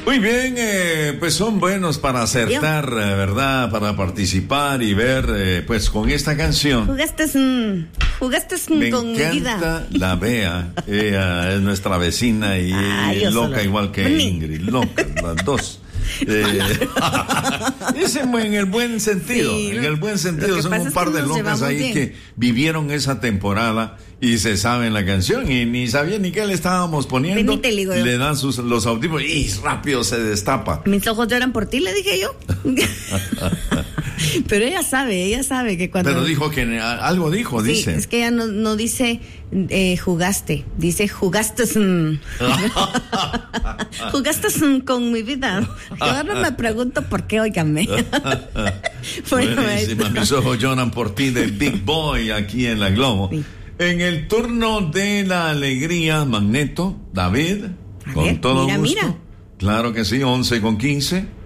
Muy bien, pues son buenos para acertar, ¿verdad? Para participar y ver, pues con esta canción. Jugaste Me con mi vida. encanta la Bea, ella es nuestra vecina y loca igual que Ingrid, loca, las dos. Es en el buen sentido, Sí, en el buen sentido. Son un par de nos locas ahí bien. que vivieron esa temporada y se saben la canción y ni sabían ni qué le estábamos poniendo. Venite, le digo yo. Le dan los audífonos y rápido se destapa. Mis ojos lloran por ti, le dije yo. Pero ella sabe que cuando... Pero dijo que algo dijo, sí, dice. es que ella no dice jugaste, dice jugaste. Jugaste con mi vida. Yo ahora me pregunto por qué, óigame. Buenísima, mis ojos lloran por ti de Big Boy aquí en La Globo. Sí. En el turno de la alegría, Magneto, David, A con ver, todo mira, gusto. mira. Claro que sí, 11:15.